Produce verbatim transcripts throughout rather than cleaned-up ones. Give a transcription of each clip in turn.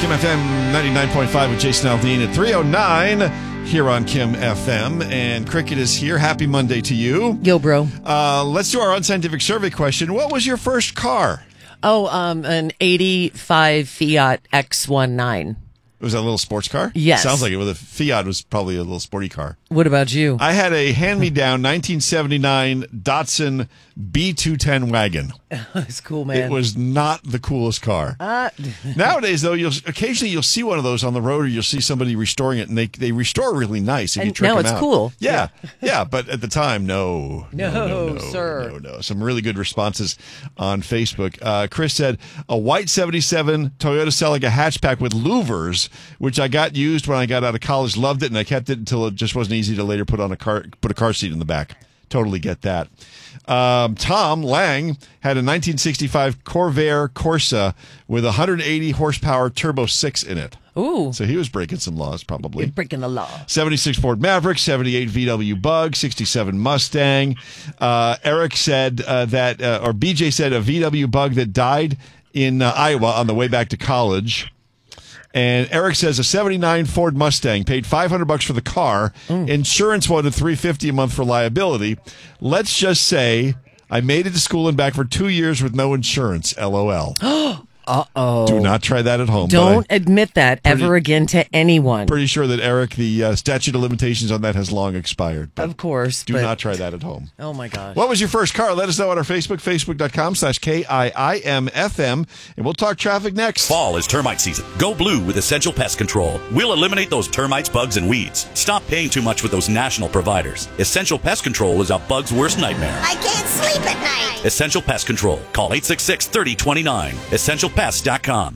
Kim F M ninety-nine point five with Jason Aldean at three oh nine here on Kim F M. And Cricket is here. Happy Monday to you. Yo, bro. Uh, let's do our unscientific survey question. What was your first car? Oh, um, an eighty-five Fiat X nineteen. Was that a little sports car? Yes. Sounds like it. Well, the Fiat was probably a little sporty car. What about you? I had a hand-me-down nineteen seventy-nine Datsun B two ten wagon. It's cool, man. It was not the coolest car. Uh, Nowadays, though, you'll occasionally you'll see one of those on the road, or you'll see somebody restoring it, and they they restore really nice if and you trick now them it's out. cool. Yeah, yeah, but at the time, no, No, no, no, sir. no, no. Some really good responses on Facebook. Uh, Chris said a white seventy-seven Toyota Celica hatchback with louvers, which I got used when I got out of college. Loved it, and I kept it until it just wasn't easy to later put on a car, put a car seat in the back. Totally get that. Um, Tom Lang had a nineteen sixty-five Corvair Corsa with one hundred eighty horsepower turbo six in it. ooh, So he was breaking some laws, probably. you're breaking the law. seventy-six Ford Maverick, seventy-eight V W Bug, sixty-seven Mustang. Uh, Eric said uh, that, uh, or B J said a V W Bug that died in uh, Iowa on the way back to college. And Eric says a seventy-nine Ford Mustang, paid five hundred bucks for the car. Mm. Insurance wanted three hundred fifty dollars a month for liability. Let's just say I made it to school and back for two years with no insurance. LOL. Uh-oh. Do not try that at home. Don't admit that pretty, ever again to anyone. Pretty sure that, Eric, the uh, statute of limitations on that has long expired. Of course. Do but, not try that at home. Oh, my gosh. What was your first car? Let us know on our Facebook, facebook.com slash K I I M F M, and we'll talk traffic next. Fall is termite season. Go blue with Essential Pest Control. We'll eliminate those termites, bugs, and weeds. Stop paying too much with those national providers. Essential Pest Control is a bug's worst nightmare. I can't sleep at night. Essential Pest Control. Call eight six six, three oh two nine. essential pest dot com.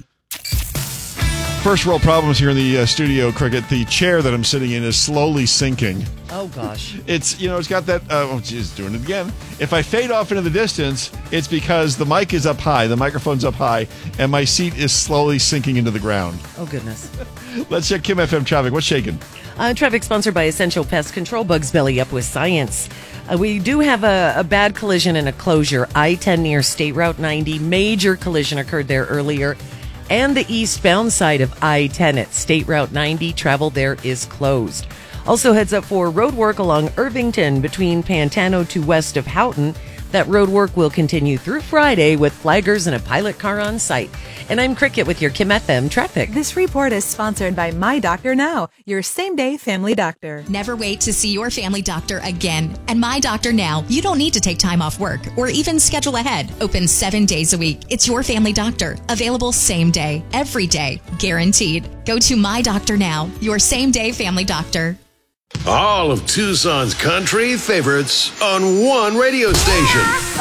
First world problems here in the uh, studio, Cricket. The chair that I'm sitting in is slowly sinking. Oh, gosh. It's, you know, it's got that, uh, oh, geez, doing it again. If I fade off into the distance, it's because the mic is up high, the microphone's up high, and my seat is slowly sinking into the ground. Oh, goodness. Let's check Kim F M traffic. What's shaking? Uh, traffic sponsored by Essential Pest Control. Bugs belly up with science. Uh, we do have a, a bad collision and a closure. I ten near State Route ninety. Major collision occurred there earlier. And the eastbound side of I ten at State Route ninety. Travel there is closed. Also heads up for road work along Irvington between Pantano to west of Houghton. That road work will continue through Friday with flaggers and a pilot car on site. And I'm Cricket with your Kim F M traffic. This report is sponsored by My Doctor Now, your same-day family doctor. Never wait to see your family doctor again. At My Doctor Now, you don't need to take time off work or even schedule ahead. Open seven days a week. It's your family doctor. Available same day, every day, guaranteed. Go to My Doctor Now, your same-day family doctor. All of Tucson's country favorites on one radio station.